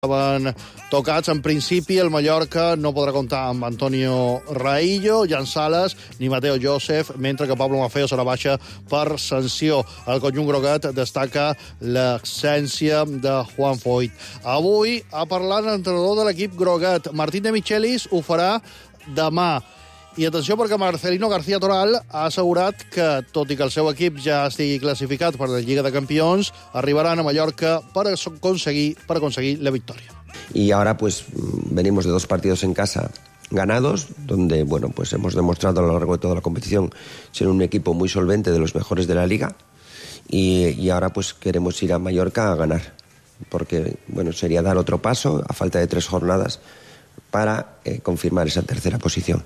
Estaven tocats. En principi, el Mallorca no podrà comptar amb Antonio Raillo, Jan Sales ni Mateo Joseph, mentre que Pablo Maffeo serà baixa per sanció. El conjunt groguet destaca l'absència de Juan Foyth. Avui ha parlat l'entrenador de l'equip groguet. Martín de Michelis ho farà demà. I atenció, perquè Marcelino García Toral ha assegurat que, tot i que el seu equip ja estigui classificat per la Lliga de Campions, arribaran a Mallorca para conseguir la victoria. Y ahora pues venimos de 2 partidos en casa ganados, donde bueno, pues hemos demostrado a lo largo de toda la competición ser un equipo muy solvente, de los mejores de la Liga, y ahora pues queremos ir a Mallorca a ganar, porque bueno, sería dar otro paso a falta de 3 jornadas para confirmar esa tercera posición.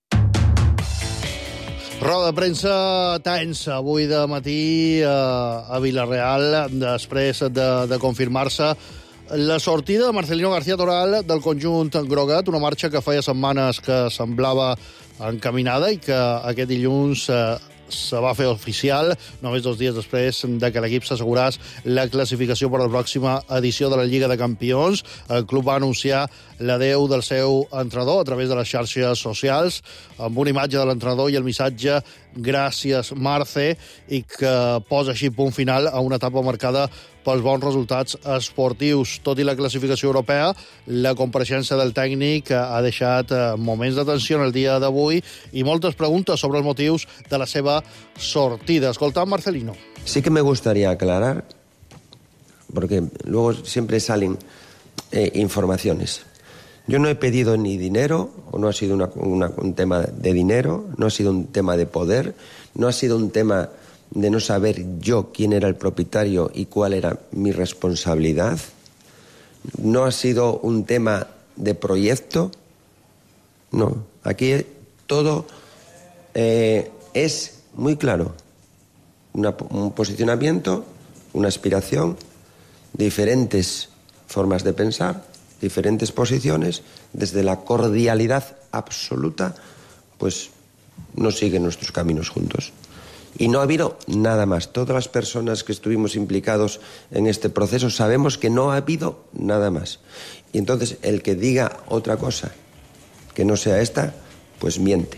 Roda de premsa tensa avui de matí a Vila-real, després de confirmar-se la sortida de Marcelino García Toral del conjunt groguet, una marxa que feia setmanes que semblava encaminada i que aquest dilluns se va fer oficial, només 2 dies després de que l'equip s'assegurés la classificació per a la pròxima edició de la Lliga de Campions. El club va anunciar l'adeu del seu entrenador a través de les xarxes socials, amb una imatge de l'entrenador i el missatge "Gràcies, Marce", i que posa així punt final a una etapa marcada pels bons resultats esportius. Tot i la classificació europea, la compareixença del tècnic ha deixat moments de tensió en el dia d'avui i moltes preguntes sobre els motius de la seva sortida. Escoltam Marcelino. Sí que me gustaría aclarar, porque luego siempre salen informaciones. Yo no he pedido ni dinero, o no ha sido un tema de dinero, no ha sido un tema de poder, no ha sido un tema de no saber yo quién era el propietario y cuál era mi responsabilidad. No ha sido un tema de proyecto. No, aquí todo es muy claro. Un posicionamiento, una aspiración, diferentes formas de pensar, diferentes posiciones, desde la cordialidad absoluta, pues no siguen nuestros caminos juntos. Y no ha habido nada más. Todas las personas que estuvimos implicados en este proceso sabemos que no ha habido nada más. Y entonces el que diga otra cosa que no sea esta, pues miente.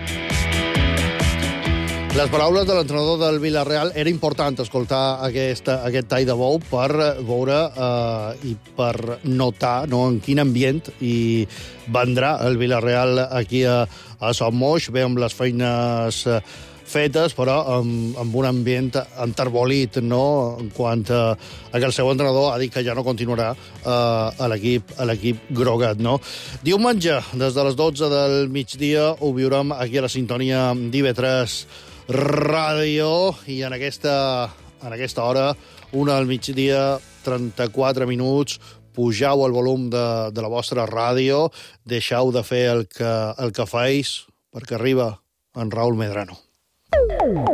Les paraules de l'entrenador del Vila-real. Era important escoltar aquest tall de bou per veure i per notar en quin ambient hi vendrà el Vila-real aquí a Son Moix. Bé, amb les feines fetes, però amb un ambient enterbolit, no?, en quant a que el seu entrenador ha dit que ja no continuarà a l'equip groguet, no? Diumenge, des de les 12 del migdia, ho viurem aquí a la sintonia d'IV3 Ràdio, i en aquesta hora, 1 del migdia, 34 minuts, pujau el volum de la vostra ràdio, deixeu de fer el que feis, perquè arriba en Raúl Medrano.